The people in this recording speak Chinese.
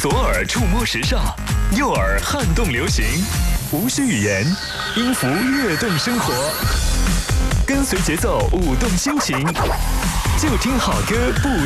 左耳触摸时尚，右耳撼动流行，无需语言，音符跃动生活，跟随节奏舞动心情，就听好歌不